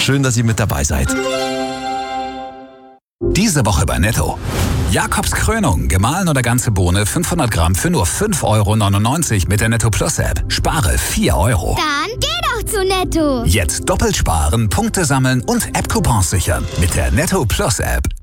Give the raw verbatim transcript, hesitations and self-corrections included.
Schön, dass ihr mit dabei seid. Diese Woche bei Netto. Jakobs Krönung, gemahlen oder ganze Bohne, fünfhundert Gramm für nur fünf Euro neunundneunzig mit der Netto Plus App. Spare vier Euro. Dann geh doch zu Netto. Jetzt doppelt sparen, Punkte sammeln und App-Coupons sichern mit der Netto Plus App.